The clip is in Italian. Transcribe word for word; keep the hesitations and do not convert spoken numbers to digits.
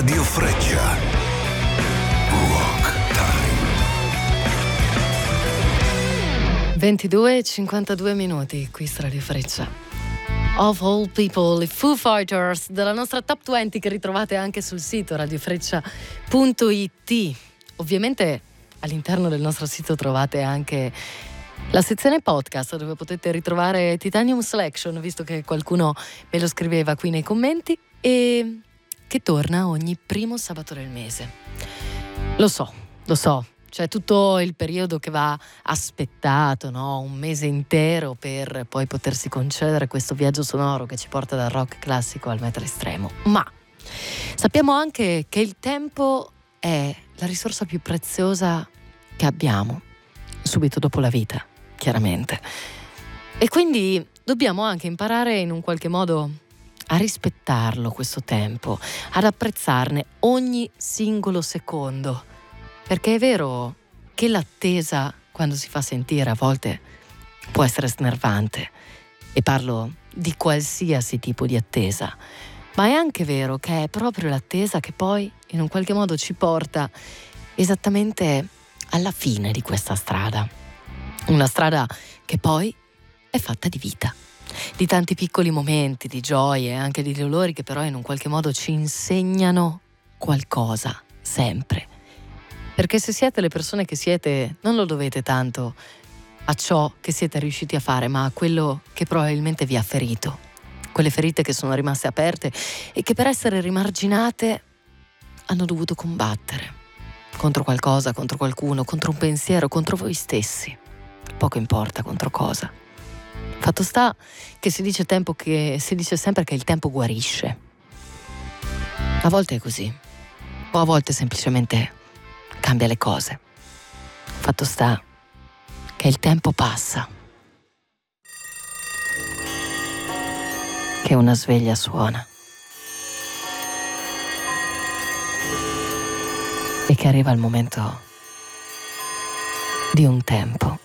Radio Freccia. Rock Time. ventidue e cinquantadue minuti, qui su Radio Freccia. Of All People, i Foo Fighters della nostra Top venti, che ritrovate anche sul sito radiofreccia punto it. Ovviamente all'interno del nostro sito trovate anche la sezione podcast, dove potete ritrovare Titanium Selection, visto che qualcuno me lo scriveva qui nei commenti, e che torna ogni primo sabato del mese. Lo so, lo so, c'è tutto il periodo che va aspettato, no? Un mese intero per poi potersi concedere questo viaggio sonoro che ci porta dal rock classico al metal estremo. Ma sappiamo anche che il tempo è la risorsa più preziosa che abbiamo, subito dopo la vita, chiaramente. E quindi dobbiamo anche imparare in un qualche modo a rispettarlo questo tempo, ad apprezzarne ogni singolo secondo. Perché è vero che l'attesa, quando si fa sentire, a volte può essere snervante, e parlo di qualsiasi tipo di attesa, ma è anche vero che è proprio l'attesa che poi in un qualche modo ci porta esattamente alla fine di questa strada. Una strada che poi è fatta di vita, di tanti piccoli momenti, di gioie e anche di dolori, che però in un qualche modo ci insegnano qualcosa, sempre. Perché se siete le persone che siete, non lo dovete tanto a ciò che siete riusciti a fare, ma a quello che probabilmente vi ha ferito. Quelle ferite che sono rimaste aperte e che per essere rimarginate hanno dovuto combattere. Contro qualcosa, contro qualcuno, contro un pensiero, contro voi stessi. Poco importa contro cosa. Fatto sta che si dice tempo che si dice sempre che il tempo guarisce. A volte è così, o a volte semplicemente cambia le cose. Fatto sta che il tempo passa, che una sveglia suona e che arriva il momento di un tempo